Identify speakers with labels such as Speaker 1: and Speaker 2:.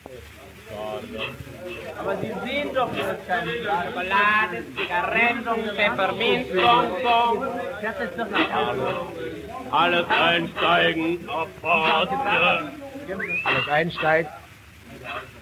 Speaker 1: Aber Sie sehen doch, das ist keine Schokolade, Zigaretten, Pfefferminz, Bonbon. Das ist doch nicht
Speaker 2: Alles einsteigen, auf Pforte.
Speaker 3: Alles einsteigen.